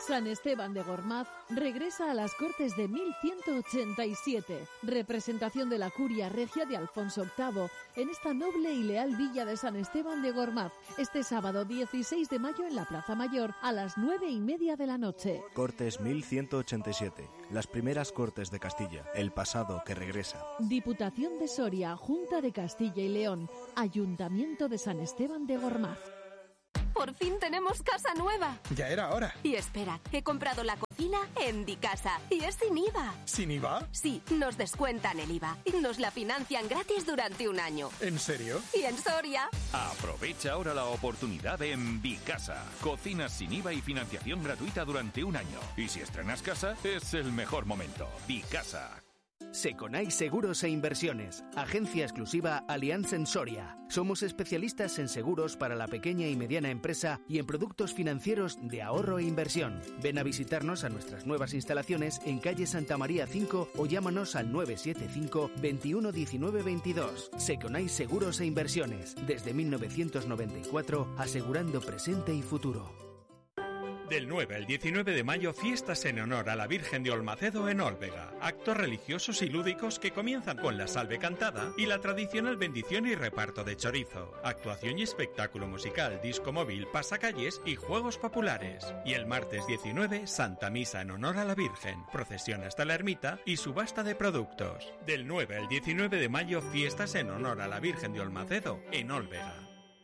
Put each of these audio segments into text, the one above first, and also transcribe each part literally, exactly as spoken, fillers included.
San Esteban de Gormaz regresa a las Cortes de mil ciento ochenta y siete. Representación de la Curia Regia de Alfonso octavo en esta noble y leal villa de San Esteban de Gormaz. Este sábado dieciséis de mayo en la Plaza Mayor a las nueve y media de la noche. Cortes mil ciento ochenta y siete. Las primeras Cortes de Castilla. El pasado que regresa. Diputación de Soria, Junta de Castilla y León, Ayuntamiento de San Esteban de Gormaz. Por fin tenemos casa nueva. Ya era hora. Y espera, he comprado la cocina en Dicasa y es sin I V A. ¿Sin I V A? Sí, nos descuentan el I V A y nos la financian gratis durante un año. ¿En serio? Y en Soria. Aprovecha ahora la oportunidad en Vicasa. Cocinas sin I V A y financiación gratuita durante un año. Y si estrenas casa, es el mejor momento. Vicasa. Seconai Seguros e Inversiones, agencia exclusiva Allianz en Soria. Somos especialistas en seguros para la pequeña y mediana empresa y en productos financieros de ahorro e inversión. Ven a visitarnos a nuestras nuevas instalaciones en calle Santa María cinco o llámanos al nueve siete cinco, veintiuno diecinueve veintidós. Seconai Seguros e Inversiones, desde mil novecientos noventa y cuatro, asegurando presente y futuro. Del nueve al diecinueve de mayo, fiestas en honor a la Virgen de Olmacedo en Ólvega. Actos religiosos y lúdicos que comienzan con la salve cantada y la tradicional bendición y reparto de chorizo. Actuación y espectáculo musical, disco móvil, pasacalles y juegos populares. Y el martes diecinueve, Santa Misa en honor a la Virgen, procesión hasta la ermita y subasta de productos. Del nueve al diecinueve de mayo, fiestas en honor a la Virgen de Olmacedo en Ólvega.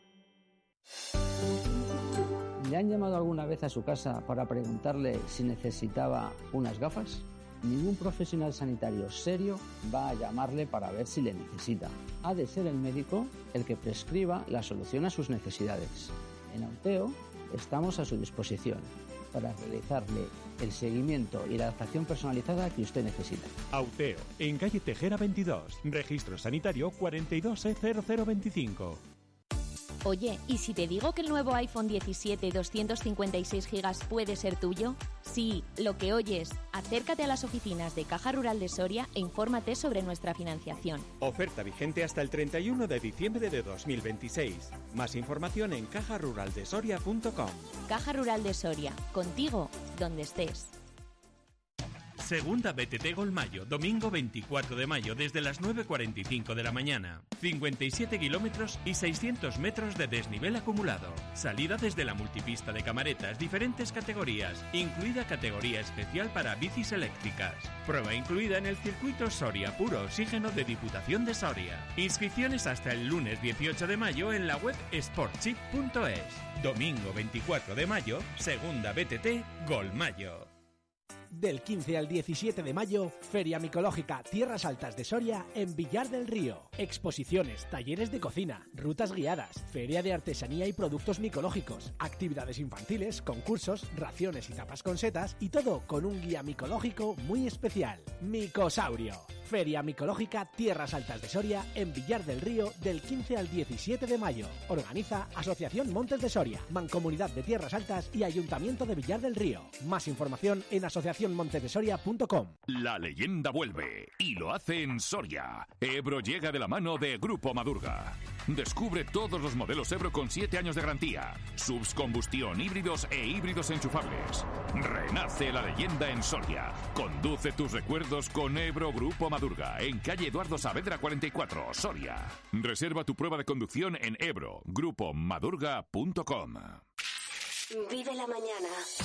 ¿Le han llamado alguna vez a su casa para preguntarle si necesitaba unas gafas? Ningún profesional sanitario serio va a llamarle para ver si le necesita. Ha de ser el médico el que prescriba la solución a sus necesidades. En Auteo estamos a su disposición para realizarle el seguimiento y la adaptación personalizada que usted necesita. Auteo, en calle Tejera veintidós, registro sanitario cuarenta y dos E cero cero veinticinco. Oye, ¿y si te digo que el nuevo iPhone diecisiete doscientos cincuenta y seis gigas puede ser tuyo? Sí, lo que oyes. Acércate a las oficinas de Caja Rural de Soria e infórmate sobre nuestra financiación. Oferta vigente hasta el treinta y uno de diciembre de dos mil veintiséis. Más información en caja rural de soria punto com. Caja Rural de Soria, contigo, donde estés. Segunda B T T Golmayo, domingo veinticuatro de mayo desde las nueve cuarenta y cinco de la mañana. cincuenta y siete kilómetros y seiscientos metros de desnivel acumulado. Salida desde la multipista de Camaretas, diferentes categorías, incluida categoría especial para bicis eléctricas. Prueba incluida en el circuito Soria Puro Oxígeno de Diputación de Soria. Inscripciones hasta el lunes dieciocho de mayo en la web sportchip punto es. Domingo veinticuatro de mayo, segunda B T T Golmayo. Del quince al diecisiete de mayo, Feria Micológica Tierras Altas de Soria en Villar del Río. Exposiciones, talleres de cocina, rutas guiadas, feria de artesanía y productos micológicos, actividades infantiles, concursos, raciones y tapas con setas y todo con un guía micológico muy especial. Micosaurio. Feria Micológica Tierras Altas de Soria en Villar del Río del quince al diecisiete de mayo. Organiza Asociación Montes de Soria, Mancomunidad de Tierras Altas y Ayuntamiento de Villar del Río. Más información en asociación montes de soria punto com. La leyenda vuelve y lo hace en Soria. Ebro llega de la mano de Grupo Madurga. Descubre todos los modelos Ebro con siete años de garantía. Subs combustión, híbridos e híbridos enchufables. Renace la leyenda en Soria. Conduce tus recuerdos con Ebro Grupo Madurga en calle Eduardo Saavedra cuarenta y cuatro, Soria. Reserva tu prueba de conducción en ebro grupo madurga punto com. Vive la mañana.